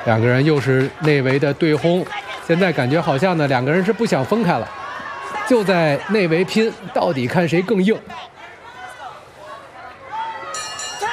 两个人又是内围的对轰，现在感觉好像呢两个人是不想分开了，就在内围拼，到底看谁更硬。